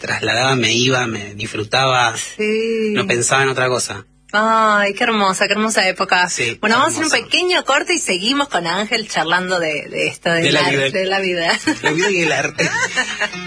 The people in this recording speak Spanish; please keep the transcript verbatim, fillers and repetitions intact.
trasladaba, me iba, me disfrutaba, Sí. no pensaba en otra cosa. Ay, qué hermosa, qué hermosa época. Sí, bueno, vamos hermosa. a hacer un pequeño corte y seguimos con Ángel charlando de, de esto, de, De la la, vida. de la vida. La vida y el arte.